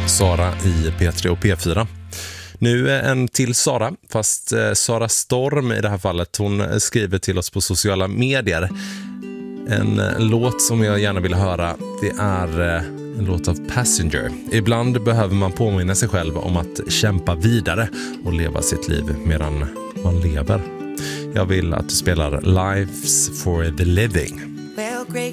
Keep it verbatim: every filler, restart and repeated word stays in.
Sara i P tre och P fyra. Nu en till Sara, fast Sara Storm i det här fallet. Hon skriver till oss på sociala medier. En låt som jag gärna vill höra, det är en låt av Passenger. Ibland behöver man påminna sig själv om att kämpa vidare och leva sitt liv medan man lever. Jag vill att du spelar Lives for the Living.